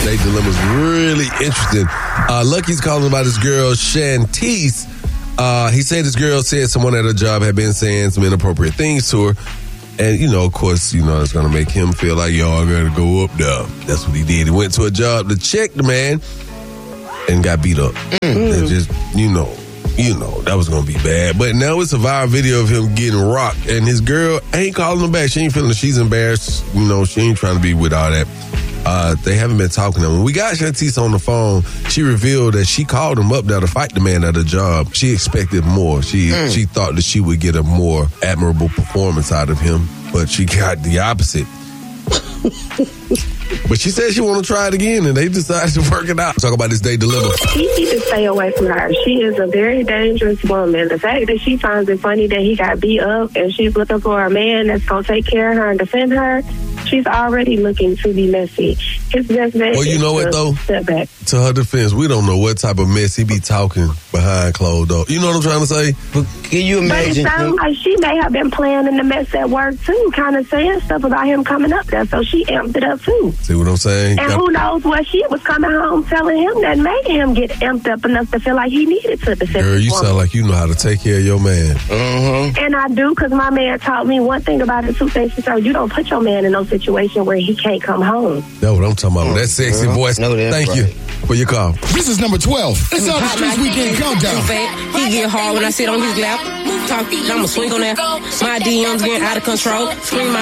Date dilemma is really interesting. Lucky's calling about his girl, Shantice. He said his girl said someone at her job had been saying some inappropriate things to her. And, of course, it's going to make him feel like, I got to go up there. That's what he did. He went to a job to check the man and got beat up. And just, that was going to be bad. But now it's a viral video of him getting rocked. And his girl ain't calling him back. She ain't feeling she's embarrassed. She ain't trying to be with all that. They haven't been talking to him. When we got Shantice on the phone, she revealed that she called him up there to fight the man at her job. She expected more. She thought that she would get a more admirable performance out of him, but she got the opposite. But she said she want to try it again, and they decided to work it out. Talk about this date dilemma. He needs to stay away from her. She is a very dangerous woman. The fact that she finds it funny that he got beat up and she's looking for a man that's going to take care of her and defend her, she's already looking to be messy. His best bet well, you know what, though? Step back. To her defense, we don't know what type of mess he be talking behind closed doors. You know what I'm trying to say? But can you imagine? But it sounds like she may have been planning the mess at work, too, kind of saying stuff about him coming up there, so she amped it up, too. See what I'm saying? And who knows what she was coming home telling him that made him get amped up enough to feel like he needed to defend Girl, you sound like you know how to take care of your man. And I do, because my man taught me one thing about it, two things. So you don't put your man in no situation where he can't come home. That's what I'm talking about. That sexy voice. Thank you for your call. This is number 12. It's on the Streets Weekend Countdown. He get hard when I sit on his lap. Talk, I'ma swing on that. My DMs getting out of control. Scream my